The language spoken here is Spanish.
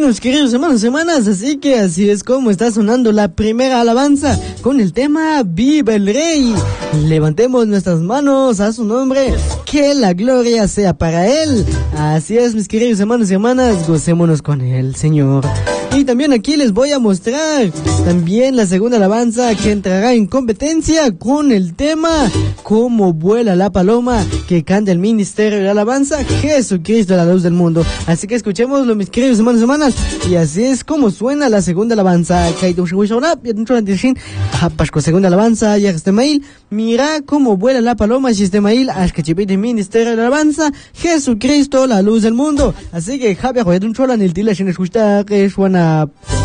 Bueno, mis queridos hermanos y hermanas, así que así es como está sonando la primera alabanza con el tema Viva el Rey. Levantemos nuestras manos a su nombre, que la gloria sea para él. Así es, mis queridos hermanos y hermanas, gocémonos con el Señor. Y también aquí les voy a mostrar también la segunda alabanza que entrará en competencia con el tema Cómo vuela la paloma, que canta el Ministerio de la Alabanza Jesucristo, la luz del mundo. Así que escuchémoslo, mis queridos hermanos y hermanas, y así es como suena la segunda alabanza. Segunda alabanza, ya este mail, mira cómo vuela la paloma, si este mail, el Ministerio de la Alabanza Jesucristo, la luz del mundo. Así que Javier, un chola en el tila, sin escuchar que suena